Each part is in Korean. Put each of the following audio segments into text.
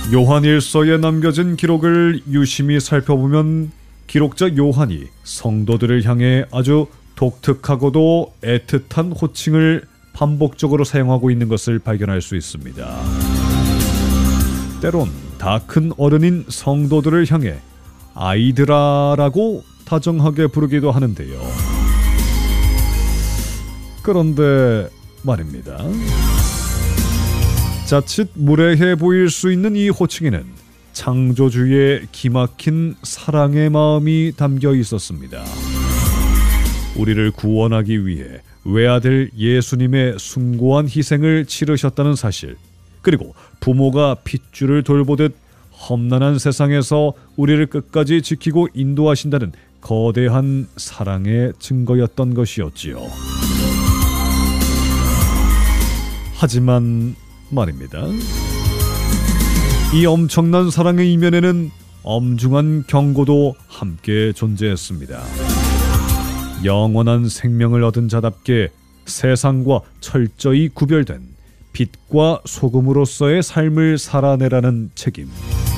요한일서에 남겨진 기록을 유심히 살펴보면 기록자 요한이 성도들을 향해 아주 독특하고도 애틋한 호칭을 반복적으로 사용하고 있는 것을 발견할 수 있습니다. 때론 다 큰 어른인 성도들을 향해 아이들아라고 다정하게 부르기도 하는데요. 그런데 말입니다. 자칫 무례해 보일 수 있는 이 호칭에는 창조주의 기막힌 사랑의 마음이 담겨 있었습니다. 우리를 구원하기 위해 외아들 예수님의 숭고한 희생을 치르셨다는 사실, 그리고 부모가 핏줄을 돌보듯 험난한 세상에서 우리를 끝까지 지키고 인도하신다는 거대한 사랑의 증거였던 것이었지요. 하지만 말입니다. 이 엄청난 사랑의 이면에는 엄중한 경고도 함께 존재했습니다. 영원한 생명을 얻은 자답게 세상과 철저히 구별된 빛과 소금으로서의 삶을 살아내라는 책임.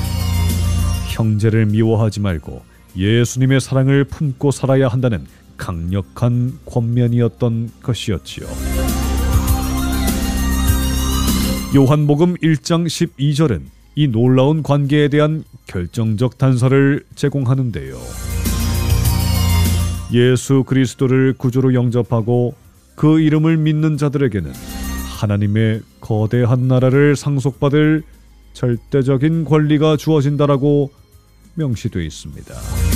형제를 미워하지 말고 예수님의 사랑을 품고 살아야 한다는 강력한 권면이었던 것이었지요. 요한복음 1장 12절은 이 놀라운 관계에 대한 결정적 단서를 제공하는데요. 예수 그리스도를 구주로 영접하고 그 이름을 믿는 자들에게는 하나님의 거대한 나라를 상속받을 절대적인 권리가 주어진다라고 명시되어 있습니다.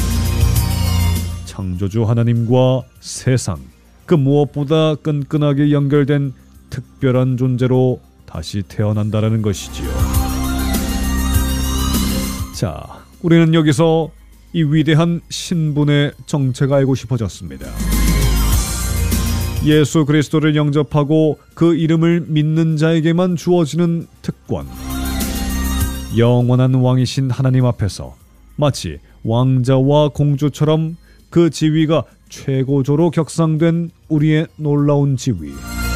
창조주 하나님과 세상, 그 무엇보다 끈끈하게 연결된 특별한 존재로 다시 태어난다라는 것이지요. 자, 우리는 여기서 이 위대한 신분의 정체가 알고 싶어졌습니다. 예수 그리스도를 영접하고 그 이름을 믿는 자에게만 주어지는 특권. 영원한 왕이신 하나님 앞에서 마치 왕자와 공주처럼 그 지위가 최고조로 격상된 우리의 놀라운 지위.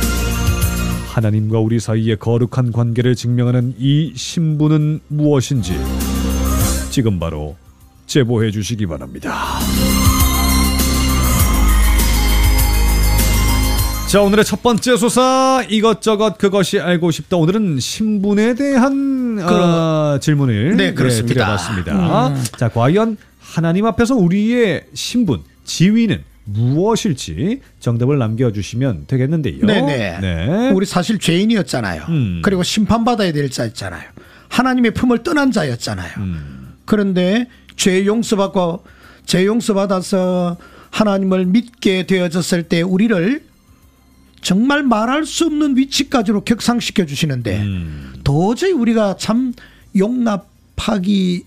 하나님과 우리 사이의 거룩한 관계를 증명하는 이 신분은 무엇인지 지금 바로 제보해 주시기 바랍니다. 자, 오늘의 첫 번째 소사, 이것저것 그것이 알고 싶다. 오늘은 신분에 대한 질문을 드려봤습니다. 자, 과연 하나님 앞에서 우리의 신분, 지위는 무엇일지 정답을 남겨주시면 되겠는데요. 네네. 네. 우리 사실 죄인이었잖아요. 그리고 심판받아야 될 자였잖아요. 하나님의 품을 떠난 자였잖아요. 그런데 죄 용서받아서 하나님을 믿게 되어졌을 때 우리를 정말 말할 수 없는 위치까지로 격상시켜 주시는데 도저히 우리가 참 용납하기